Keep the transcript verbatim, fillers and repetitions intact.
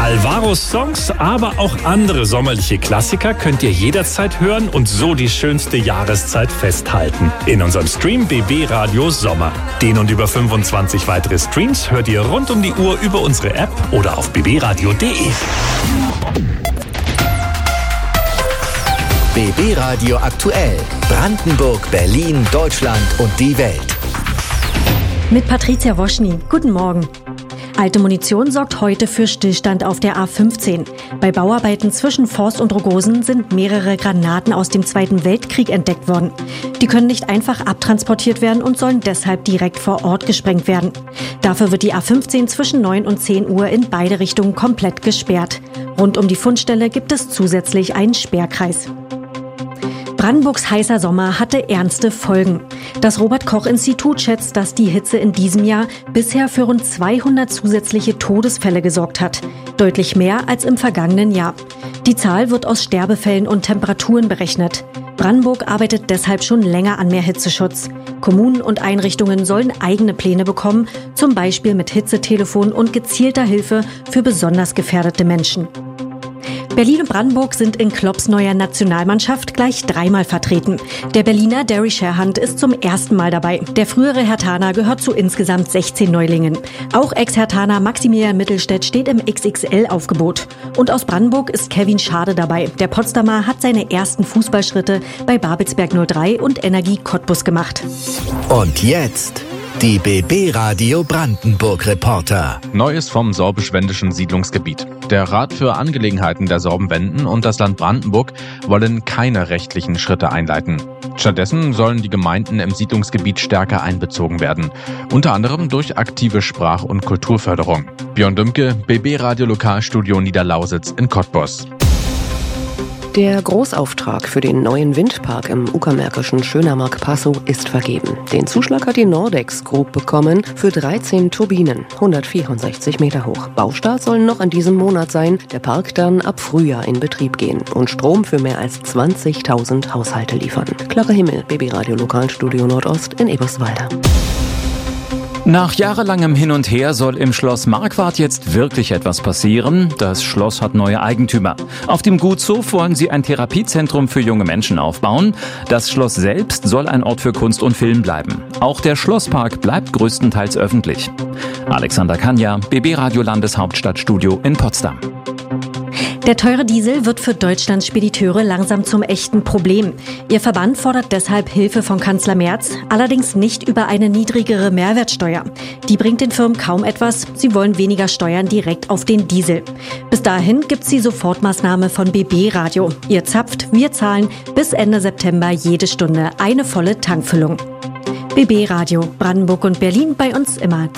Alvaros Songs, aber auch andere sommerliche Klassiker könnt ihr jederzeit hören und so die schönste Jahreszeit festhalten. In unserem Stream B B Radio Sommer. Den und über fünfundzwanzig weitere Streams hört ihr rund um die Uhr über unsere App oder auf b b radio punkt d e. B B Radio aktuell. Brandenburg, Berlin, Deutschland und die Welt. Mit Patricia Woschny. Guten Morgen. Alte Munition sorgt heute für Stillstand auf der A fünfzehn. Bei Bauarbeiten zwischen Forst und Rogosen sind mehrere Granaten aus dem Zweiten Weltkrieg entdeckt worden. Die können nicht einfach abtransportiert werden und sollen deshalb direkt vor Ort gesprengt werden. Dafür wird die A fünfzehn zwischen neun und zehn Uhr in beide Richtungen komplett gesperrt. Rund um die Fundstelle gibt es zusätzlich einen Sperrkreis. Brandenburgs heißer Sommer hatte ernste Folgen. Das Robert-Koch-Institut schätzt, dass die Hitze in diesem Jahr bisher für rund zweihundert zusätzliche Todesfälle gesorgt hat. Deutlich mehr als im vergangenen Jahr. Die Zahl wird aus Sterbefällen und Temperaturen berechnet. Brandenburg arbeitet deshalb schon länger an mehr Hitzeschutz. Kommunen und Einrichtungen sollen eigene Pläne bekommen, zum Beispiel mit Hitzetelefon und gezielter Hilfe für besonders gefährdete Menschen. Berlin und Brandenburg sind in Klopps neuer Nationalmannschaft gleich dreimal vertreten. Der Berliner Derry Sherhunt ist zum ersten Mal dabei. Der frühere Herthaner gehört zu insgesamt sechzehn Neulingen. Auch Ex-Herthaner Maximilian Mittelstädt steht im X X L-Aufgebot. Und aus Brandenburg ist Kevin Schade dabei. Der Potsdamer hat seine ersten Fußballschritte bei Babelsberg null drei und Energie Cottbus gemacht. Und jetzt die B B Radio Brandenburg Reporter. Neues vom sorbisch-wendischen Siedlungsgebiet. Der Rat für Angelegenheiten der Sorbenwenden und das Land Brandenburg wollen keine rechtlichen Schritte einleiten. Stattdessen sollen die Gemeinden im Siedlungsgebiet stärker einbezogen werden. Unter anderem durch aktive Sprach- und Kulturförderung. Björn Dümke, B B Radio Lokalstudio Niederlausitz in Cottbus. Der Großauftrag für den neuen Windpark im uckermärkischen Schönermark-Passow ist vergeben. Den Zuschlag hat die Nordex Group bekommen für dreizehn Turbinen, hundertvierundsechzig Meter hoch. Baustart soll noch in diesem Monat sein, der Park dann ab Frühjahr in Betrieb gehen und Strom für mehr als zwanzigtausend Haushalte liefern. Clara Himmel, B B Radio Lokalstudio Nordost in Eberswalde. Nach jahrelangem Hin und Her soll im Schloss Marquardt jetzt wirklich etwas passieren. Das Schloss hat neue Eigentümer. Auf dem Gutshof wollen sie ein Therapiezentrum für junge Menschen aufbauen. Das Schloss selbst soll ein Ort für Kunst und Film bleiben. Auch der Schlosspark bleibt größtenteils öffentlich. Alexander Kanja, B B Radio Landeshauptstadtstudio in Potsdam. Der teure Diesel wird für Deutschlands Spediteure langsam zum echten Problem. Ihr Verband fordert deshalb Hilfe von Kanzler Merz, allerdings nicht über eine niedrigere Mehrwertsteuer. Die bringt den Firmen kaum etwas, sie wollen weniger Steuern direkt auf den Diesel. Bis dahin gibt's die Sofortmaßnahme von B B Radio. Ihr zapft, wir zahlen bis Ende September jede Stunde eine volle Tankfüllung. B B Radio, Brandenburg und Berlin bei uns immer